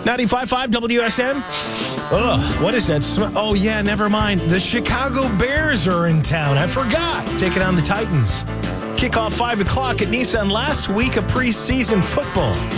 95.5 WSN. Ugh, what is that? Oh, yeah, never mind. The Chicago Bears are in town. I forgot. Taking on the Titans. Kickoff 5 o'clock at Nissan. Last week of preseason football.